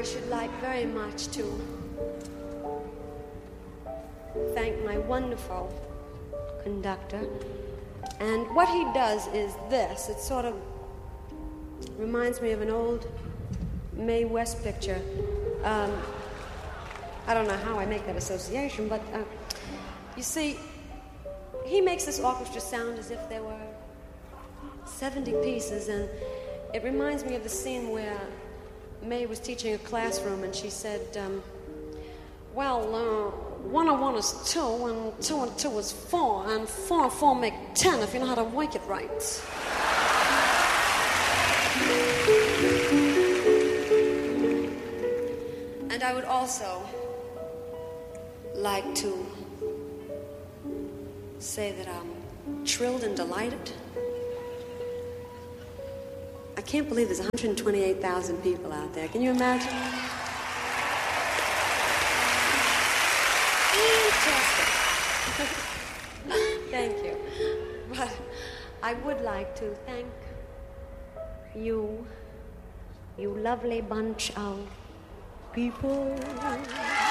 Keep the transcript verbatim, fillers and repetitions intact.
should like very much to thank my wonderful conductor. And what he does is this. It sort of reminds me of an old Mae West picture. Um, I don't know how I make that association, but uh, you see, he makes this orchestra sound as if there were seventy pieces, and it reminds me of the scene where Mae was teaching a classroom, and she said, um, well, uh, one and one is two, and two and two is four, and four and four make ten if you know how to work it right. And I would also like to say that I'm thrilled and delighted. I can't believe there's one hundred twenty-eight thousand people out there. Can you imagine? Fantastic. Thank you. But I would like to thank you, you lovely bunch of people.